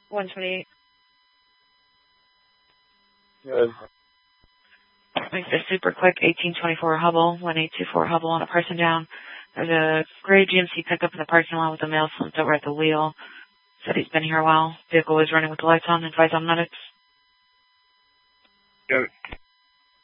128. Good. Make this super quick. 1824 Hubble, 1824 Hubble on a person down. There's a gray GMC pickup in the parking lot with a male slumped over at the wheel. Said he's been here a while. Vehicle is running with the lights on. Advise on medics. Good.